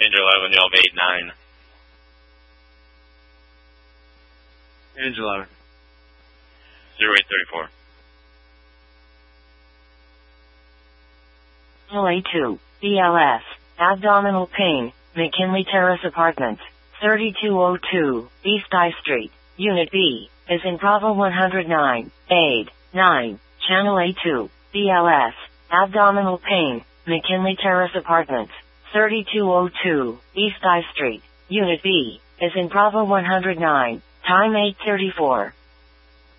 Angel 11, y'all 89. Angel 11. 0834. LA2, BLS, abdominal pain, McKinley Terrace Apartments, 3202, East I Street, Unit B, is in Bravo 109, Aid, 9, Channel A2, BLS, abdominal pain, McKinley Terrace Apartments, 3202, East I Street, Unit B, is in Bravo 109, time 8:34.